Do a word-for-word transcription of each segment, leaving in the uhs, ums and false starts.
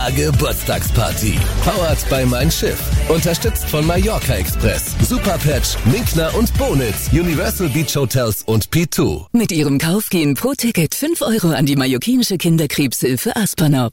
Geburtstagsparty. Powered by Mein Schiff. Unterstützt von Mallorca Express, Superpatch, Minkner und Bonitz, Universal Beach Hotels und P zwei. Mit Ihrem Kauf gehen pro Ticket fünf Euro an die mallorquinische Kinderkrebshilfe Aspernau.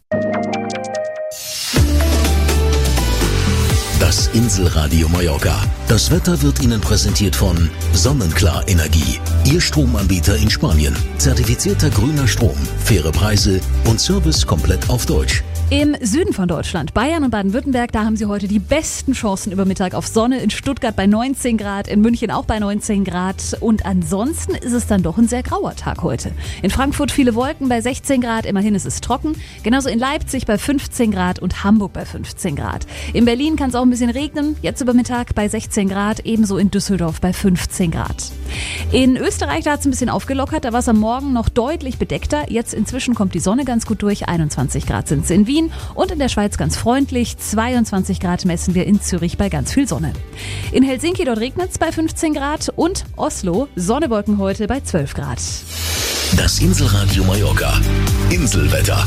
Das Inselradio Mallorca. Das Wetter wird Ihnen präsentiert von Sonnenklar Energie. Ihr Stromanbieter in Spanien. Zertifizierter grüner Strom, faire Preise und Service komplett auf Deutsch. Im Süden von Deutschland, Bayern und Baden-Württemberg, da haben Sie heute die besten Chancen über Mittag auf Sonne. In Stuttgart bei neunzehn Grad, in München auch bei neunzehn Grad. Und ansonsten ist es dann doch ein sehr grauer Tag heute. In Frankfurt viele Wolken bei sechzehn Grad, immerhin ist es trocken. Genauso in Leipzig bei fünfzehn Grad und Hamburg bei fünfzehn Grad. In Berlin kann es auch ein bisschen regnen, jetzt über Mittag bei sechzehn Grad, ebenso in Düsseldorf bei fünfzehn Grad. In Österreich, da hat es ein bisschen aufgelockert, da war es am Morgen noch deutlich bedeckter. Jetzt inzwischen kommt die Sonne ganz gut durch, einundzwanzig Grad sind es in Wien. Und in der Schweiz ganz freundlich, zweiundzwanzig Grad messen wir in Zürich bei ganz viel Sonne. In Helsinki, dort regnet es bei fünfzehn Grad und Oslo, Sonnewolken heute bei zwölf Grad. Das Inselradio Mallorca. Inselwetter.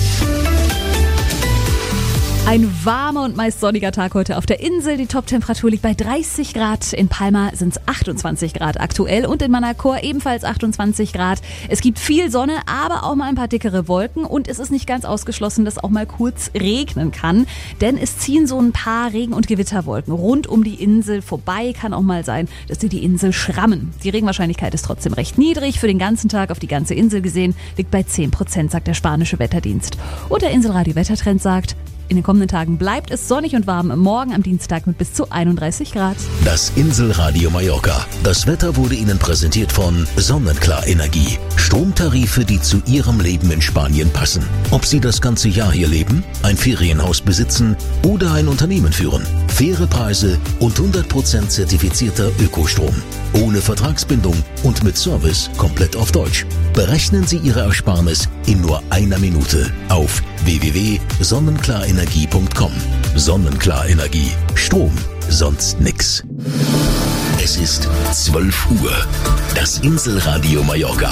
Ein warmer und meist sonniger Tag heute auf der Insel. Die Toptemperatur liegt bei dreißig Grad. In Palma sind es achtundzwanzig Grad aktuell und in Manacor ebenfalls achtundzwanzig Grad. Es gibt viel Sonne, aber auch mal ein paar dickere Wolken und es ist nicht ganz ausgeschlossen, dass auch mal kurz regnen kann, denn es ziehen so ein paar Regen- und Gewitterwolken rund um die Insel vorbei. Kann auch mal sein, dass sie die Insel schrammen. Die Regenwahrscheinlichkeit ist trotzdem recht niedrig. Für den ganzen Tag auf die ganze Insel gesehen liegt bei zehn Prozent, sagt der spanische Wetterdienst. Und der Inselradio Wettertrend sagt, in den kommenden Tagen bleibt es sonnig und warm. Morgen am Dienstag mit bis zu einunddreißig Grad. Das Inselradio Mallorca. Das Wetter wurde Ihnen präsentiert von Sonnenklar Energie. Stromtarife, die zu Ihrem Leben in Spanien passen. Ob Sie das ganze Jahr hier leben, ein Ferienhaus besitzen oder ein Unternehmen führen. Faire Preise und hundert Prozent zertifizierter Ökostrom. Ohne Vertragsbindung und mit Service komplett auf Deutsch. Berechnen Sie Ihre Ersparnis in nur einer Minute auf w w w punkt sonnenklar-energie punkt com. Sonnenklar Energie. Strom, sonst nix. Es ist zwölf Uhr. Das Inselradio Mallorca.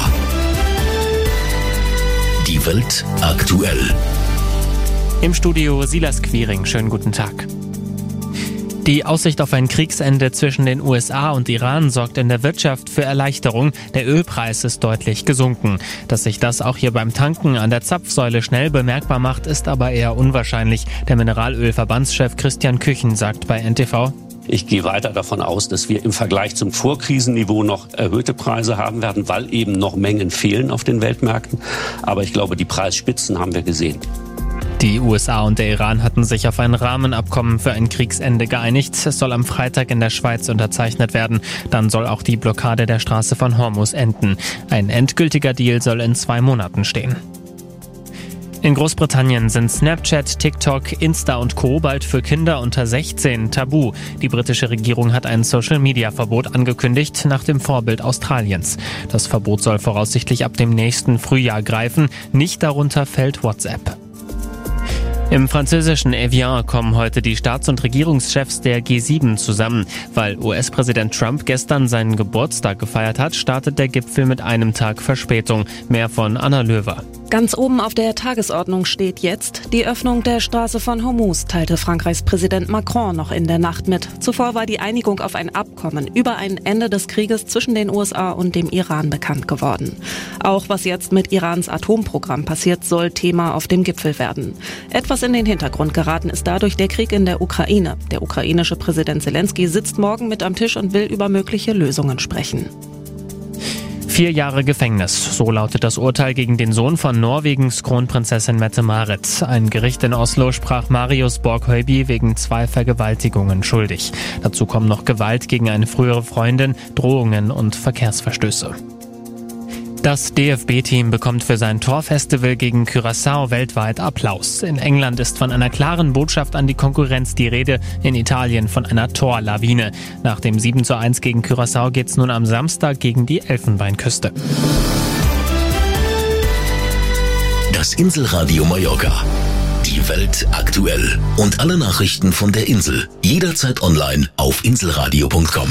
Die Welt aktuell. Im Studio Silas Quiring. Schönen guten Tag. Die Aussicht auf ein Kriegsende zwischen den U S A und Iran sorgt in der Wirtschaft für Erleichterung. Der Ölpreis ist deutlich gesunken. Dass sich das auch hier beim Tanken an der Zapfsäule schnell bemerkbar macht, ist aber eher unwahrscheinlich. Der Mineralölverbandschef Christian Küchen sagt bei N T V: Ich gehe weiter davon aus, dass wir im Vergleich zum Vorkrisenniveau noch erhöhte Preise haben werden, weil eben noch Mengen fehlen auf den Weltmärkten. Aber ich glaube, die Preisspitzen haben wir gesehen. Die U S A und der Iran hatten sich auf ein Rahmenabkommen für ein Kriegsende geeinigt. Es soll am Freitag in der Schweiz unterzeichnet werden. Dann soll auch die Blockade der Straße von Hormuz enden. Ein endgültiger Deal soll in zwei Monaten stehen. In Großbritannien sind Snapchat, TikTok, Insta und Co. bald für Kinder unter sechzehn tabu. Die britische Regierung hat ein Social-Media-Verbot angekündigt, nach dem Vorbild Australiens. Das Verbot soll voraussichtlich ab dem nächsten Frühjahr greifen. Nicht darunter fällt WhatsApp. Im französischen Evian kommen heute die Staats- und Regierungschefs der G sieben zusammen. Weil U S-Präsident Trump gestern seinen Geburtstag gefeiert hat, startet der Gipfel mit einem Tag Verspätung. Mehr von Anna Löwer. Ganz oben auf der Tagesordnung steht jetzt die Öffnung der Straße von Hormuz, teilte Frankreichs Präsident Macron noch in der Nacht mit. Zuvor war die Einigung auf ein Abkommen über ein Ende des Krieges zwischen den U S A und dem Iran bekannt geworden. Auch was jetzt mit Irans Atomprogramm passiert, soll Thema auf dem Gipfel werden. Etwas in den Hintergrund geraten ist dadurch der Krieg in der Ukraine. Der ukrainische Präsident Zelensky sitzt morgen mit am Tisch und will über mögliche Lösungen sprechen. Vier Jahre Gefängnis, so lautet das Urteil gegen den Sohn von Norwegens Kronprinzessin Mette-Marit. Ein Gericht in Oslo sprach Marius Borg-Høiby wegen zwei Vergewaltigungen schuldig. Dazu kommen noch Gewalt gegen eine frühere Freundin, Drohungen und Verkehrsverstöße. Das D F B-Team bekommt für sein Torfestival gegen Curaçao weltweit Applaus. In England ist von einer klaren Botschaft an die Konkurrenz die Rede, in Italien von einer Torlawine. Nach dem sieben zu eins gegen Curaçao geht's nun am Samstag gegen die Elfenbeinküste. Das Inselradio Mallorca. Die Welt aktuell. Und alle Nachrichten von der Insel. Jederzeit online auf inselradio punkt com.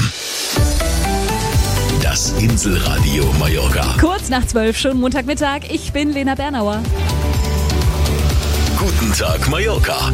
Das Inselradio Mallorca. Kurz nach zwölf, schon Montagmittag. Ich bin Lena Bernauer. Guten Tag, Mallorca.